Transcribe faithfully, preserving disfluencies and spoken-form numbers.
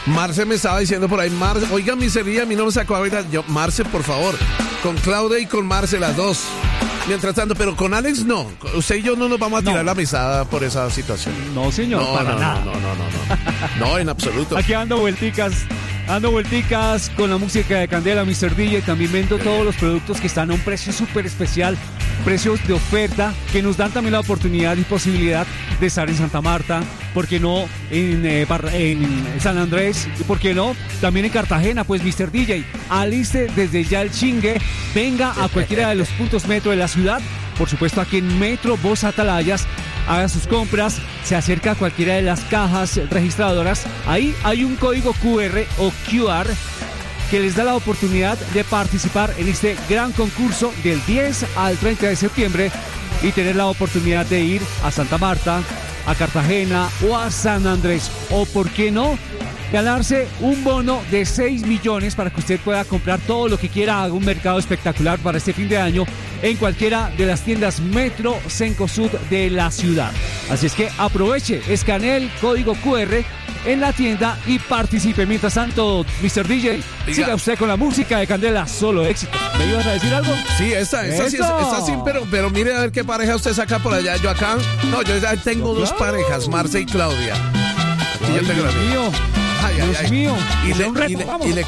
Marce me estaba diciendo por ahí, Marce, oiga, mister D J, a mí no me sacó ahorita. Yo, Marce, por favor, con Claudia y con Marce, las dos. Mientras tanto, pero con Alex no. Usted y yo no nos vamos a tirar no. la mesada por esa situación. No, señor, no, para no, nada. No, no, no, no, no. No, en absoluto. Aquí ando vuelticas. Ando vuelticas con la música de Candela, mister D J. También vendo todos los productos que están a un precio súper especial, precios de oferta, que nos dan también la oportunidad y posibilidad de estar en Santa Marta, ¿por qué no? En, eh, en San Andrés, ¿por qué no? También en Cartagena, pues mister D J, aliste desde ya el chingue, venga a cualquiera de los puntos metro de la ciudad, por supuesto aquí en Metro Voz Atalayas, haga sus compras, se acerca a cualquiera de las cajas registradoras, ahí hay un código Q R o Q R que les da la oportunidad de participar en este gran concurso del diez al treinta de septiembre y tener la oportunidad de ir a Santa Marta, a Cartagena o a San Andrés, o por qué no, ganarse un bono de seis millones para que usted pueda comprar todo lo que quiera, haga un mercado espectacular para este fin de año en cualquiera de las tiendas Metro Cencosud de la ciudad. Así es que aproveche, escanee el código Q R en la tienda y participe. Mientras tanto, mister D J, Diga. siga usted con la música de Candela, solo éxito. ¿Me ibas a decir algo? Sí, esta, esta sí, esta sí, pero, pero mire a ver qué pareja usted saca por allá. Yo acá, no, yo ya tengo no, dos claro. parejas, Marce y Claudia. Aquí Ay, yo tengo Dios mío. Ay, ay, Dios ay. mío. Y le, y, le, y le